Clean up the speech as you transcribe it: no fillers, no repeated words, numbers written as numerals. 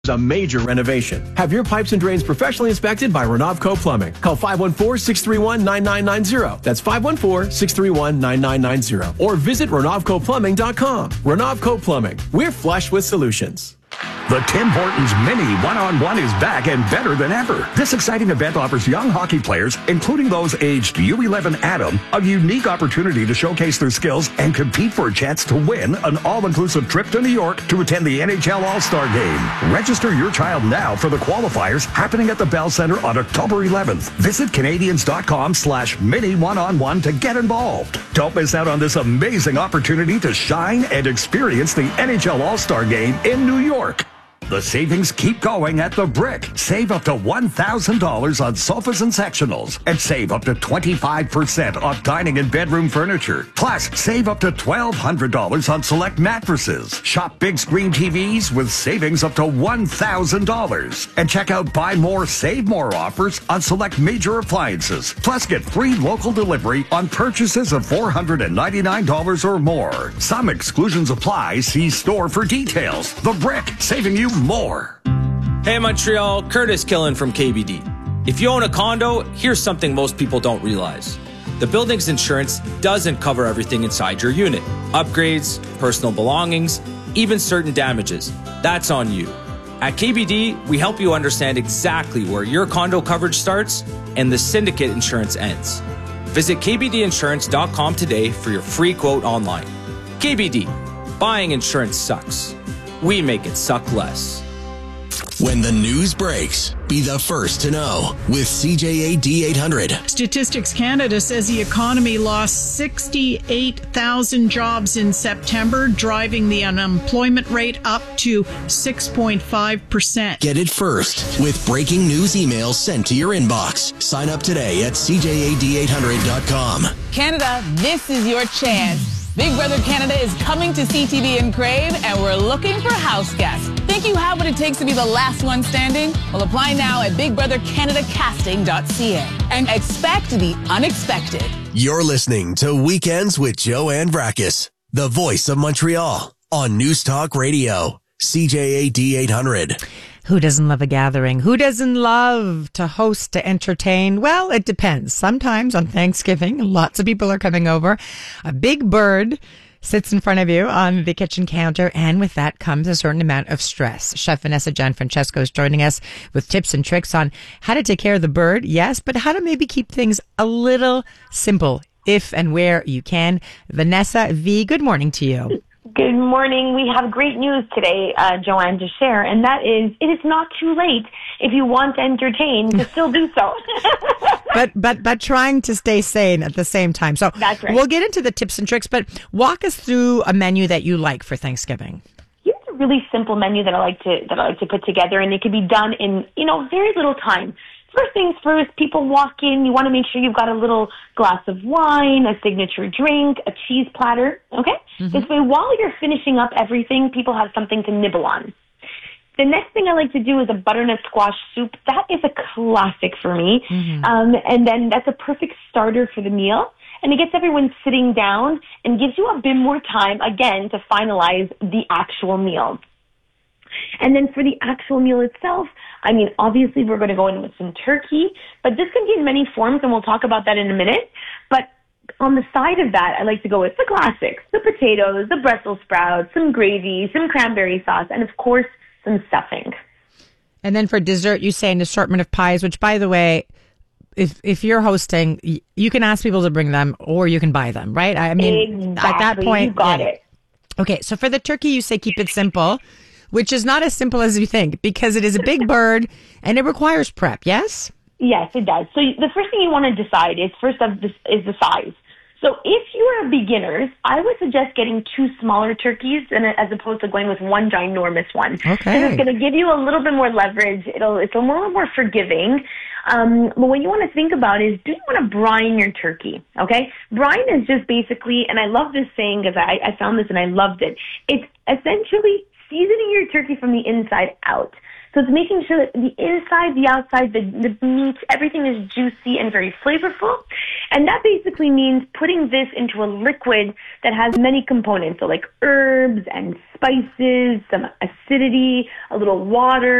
a major renovation. Have your pipes and drains professionally inspected by Renovco Plumbing. Call 514-631-9990. That's 514-631-9990. Or visit RenovcoPlumbing.com. Renovco Plumbing. We're flush with solutions. The Tim Hortons Mini One-on-One is back and better than ever. This exciting event offers young hockey players, including those aged U11 Adam, a unique opportunity to showcase their skills and compete for a chance to win an all-inclusive trip to New York to attend the NHL All-Star Game. Register your child now for the qualifiers happening at the Bell Center on October 11th. Visit Canadians.com/Mini One-on-One to get involved. Don't miss out on this amazing opportunity to shine and experience the NHL All-Star Game in New York. The savings keep going at The Brick. Save up to $1,000 on sofas and sectionals and save up to 25% off dining and bedroom furniture. Plus, save up to $1,200 on select mattresses. Shop big screen TVs with savings up to $1,000. And check out Buy More, Save More offers on select major appliances. Plus, get free local delivery on purchases of $499 or more. Some exclusions apply. See store for details. The Brick, saving you more. Hey Montreal, Curtis Killen from KBD. If you own a condo, here's something most people don't realize. The building's insurance doesn't cover everything inside your unit. Upgrades, personal belongings, even certain damages. That's on you. At KBD, we help you understand exactly where your condo coverage starts and the syndicate insurance ends. Visit kbdinsurance.com today for your free quote online. KBD, buying insurance sucks. We make it suck less. When the news breaks, be the first to know with CJA D800. Statistics Canada says the economy lost 68,000 jobs in September, driving the unemployment rate up to 6.5%. Get it first with breaking news emails sent to your inbox. Sign up today at CJAD800.com. Canada, this is your chance. Big Brother Canada is coming to CTV in Crave, and we're looking for house guests. Think you have what it takes to be the last one standing? Well, apply now at bigbrothercanadacasting.ca and expect the unexpected. You're listening to Weekends with Joanne Brackus, the voice of Montreal, on News Talk Radio, CJA D800. Who doesn't love a gathering? Who doesn't love to host, to entertain? Well, it depends. Sometimes on Thanksgiving, lots of people are coming over. A big bird sits in front of you on the kitchen counter, and with that comes a certain amount of stress. Chef Vanessa Gianfrancesco is joining us with tips and tricks on how to take care of the bird, yes, but how to maybe keep things a little simple if and where you can. Vanessa V, good morning to you. Good morning. We have great news today, Joanne, to share, and that is it is not too late if you want to entertain to still do so. but trying to stay sane at the same time. So that's right. We'll get into the tips and tricks, but walk us through a menu that you like for Thanksgiving. Here's a really simple menu that I like to put together, and it can be done in very little time. First things first, people walk in, you want to make sure you've got a little glass of wine, a signature drink, a cheese platter, okay? Mm-hmm. This way, while you're finishing up everything, people have something to nibble on. The next thing I like to do is a butternut squash soup. That is a classic for me. Mm-hmm. And then that's a perfect starter for the meal. And it gets everyone sitting down and gives you a bit more time, again, to finalize the actual meal. And then for the actual meal itself, I mean, obviously we're going to go in with some turkey, but this can be in many forms, and we'll talk about that in a minute. But on the side of that, I like to go with the classics, the potatoes, the Brussels sprouts, some gravy, some cranberry sauce, and of course, some stuffing. And then for dessert, you say an assortment of pies, which, by the way, if you're hosting, you can ask people to bring them or you can buy them, right? I mean, exactly. At that point, you got it. Okay, so for the turkey, you say keep it simple, which is not as simple as you think because it is a big bird and it requires prep, yes? Yes, it does. So the first thing you want to decide is is the size. So if you are beginners, I would suggest getting 2 smaller turkeys as opposed to going with one ginormous one. Okay. Because it's going to give you a little bit more leverage. It's a little more forgiving. But what you want to think about is, do you want to brine your turkey? Okay? Brine is just basically, and I love this saying because I found this and I loved it. It's essentially seasoning your turkey from the inside out. So it's making sure that the inside, the outside, the meat, everything is juicy and very flavorful. And that basically means putting this into a liquid that has many components, so like herbs and spices, some acidity, a little water,